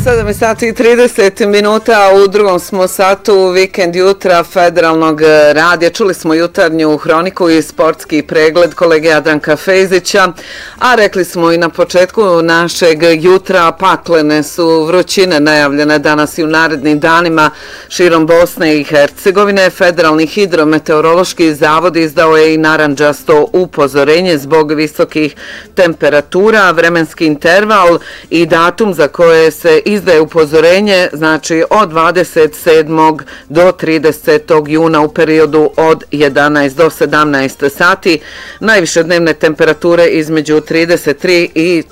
7:30 u drugom smo satu vikend jutra Federalnog radija. Čuli smo jutarnju hroniku i sportski pregled kolege Jadranka Fejzića, a rekli smo i na početku našeg jutra paklene su vrućine najavljene danas i u narednim danima širom Bosne i Hercegovine. Federalni hidrometeorološki zavod izdao je i narandžasto upozorenje zbog visokih temperatura, vremenski interval i datum za koje se izdaje upozorenje, znači od 27. do 30. juna u periodu od 11 do 17 sati. Najviše dnevne temperature između 33 i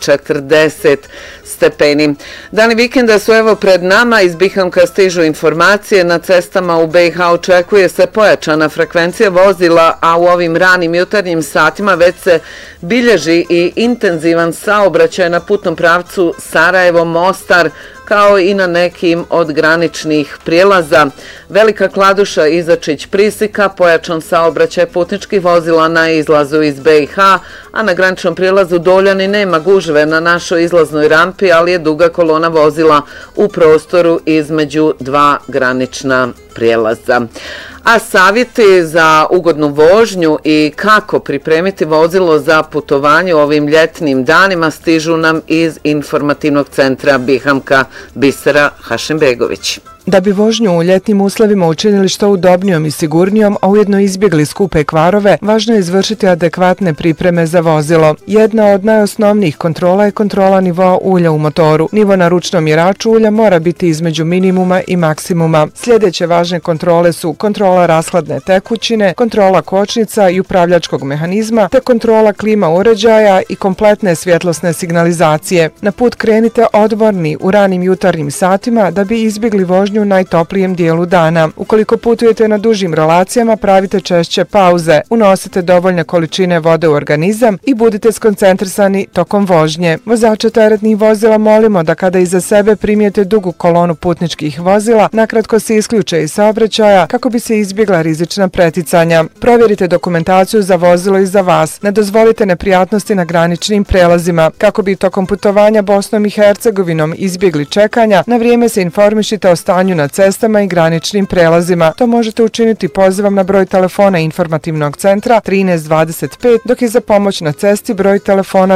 40 stepeni. Dani vikenda su evo pred nama, iz Bihamka stižu informacije, na cestama u BiH očekuje se pojačana frekvencija vozila, a u ovim ranim jutarnjim satima već se bilježi i intenzivan saobraćaj na putnom pravcu Sarajevo-Mostar, kao i na nekim od graničnih prijelaza. Velika Kladuša, Izačić-Prisika, pojačan saobraćaj putničkih vozila na izlazu iz BiH, a na graničnom prijelazu Doljani nema gužve na našoj izlaznoj rampi, ali je duga kolona vozila u prostoru između dva granična prijelaza. A savjeti za ugodnu vožnju i kako pripremiti vozilo za putovanje u ovim ljetnim danima stižu nam iz informativnog centra Bihamka Bisera Hašimbegović. Da bi vožnju u ljetnim uslovima učinili što udobnijom i sigurnijom, a ujedno izbjegli skupe kvarove, važno je izvršiti adekvatne pripreme za vozilo. Jedna od najosnovnijih kontrola je kontrola nivoa ulja u motoru. Nivo na ručnom mjeraču ulja mora biti između minimuma i maksimuma. Sljedeće važne kontrole su kontrola rashladne tekućine, kontrola kočnica i upravljačkog mehanizma, te kontrola klima uređaja i kompletne svjetlosne signalizacije. Na put krenite odmorni u ranim jutarnjim satima da bi izbjegli vožnju u najtoplijem dijelu dana. Ukoliko putujete na dužim relacijama, pravite češće pauze, unosite dovoljne količine vode u organizam i budite skoncentrisani tokom vožnje. Vozače teretnih vozila molimo da kada iza sebe primijete dugu kolonu putničkih vozila, nakratko se isključe iz saobraćaja kako bi se izbjegla rizična preticanja. Provjerite dokumentaciju za vozilo i za vas. Ne dozvolite neprijatnosti na graničnim prelazima. Kako bi tokom putovanja Bosnom i Hercegovinom izbjegli čekanja, na vrijeme se informišite o stanju na cestama i graničnim prelazima. To možete učiniti pozivom na broj telefona informativnog centra 1325, dok je za pomoć na cesti broj telefona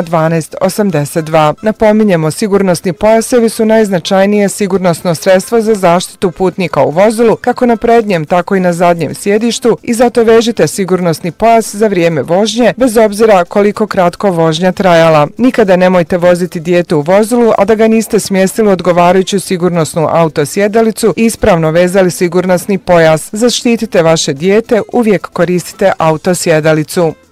1282. Napominjemo, sigurnosni pojasevi su najznačajnije sigurnosno sredstvo za zaštitu putnika u vozilu, kako na prednjem, tako i na zadnjem sjedištu, i zato vežite sigurnosni pojas za vrijeme vožnje, bez obzira koliko kratko vožnja trajala. Nikada nemojte voziti dijete u vozilu, a da ga niste smjestili odgovarajuću sigurnosnu autosjedalicu i ispravno vezali sigurnosni pojas. Zaštitite vaše dijete, uvijek koristite autosjedalicu.